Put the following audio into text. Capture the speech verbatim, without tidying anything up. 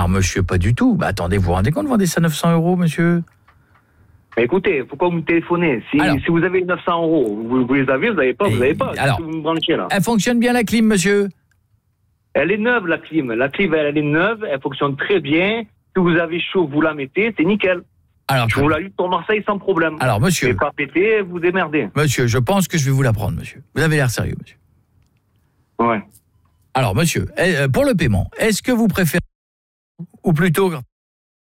Alors, monsieur, pas du tout. Bah, attendez, vous vous rendez compte, vous vendez ça neuf cents euros, monsieur ? Mais écoutez, pourquoi vous me téléphonez ? Si, Alors, si vous avez neuf cents euros, vous, vous les avez, vous n'avez pas, vous n'avez pas. Alors, Qu'est-ce que vous me branchez là ? Elle fonctionne bien la clim, monsieur ? Elle est neuve, la clim. La clim, elle, elle est neuve, elle fonctionne très bien. Si vous avez chaud, vous la mettez, c'est nickel. Alors, je vous la lutte pour Marseille sans problème. Alors, monsieur. Vous ne pas péter, vous démerdez. Monsieur, je pense que je vais vous la prendre, monsieur. Vous avez l'air sérieux, monsieur. Ouais. Alors, monsieur, pour le paiement, est-ce que vous préférez, ou plutôt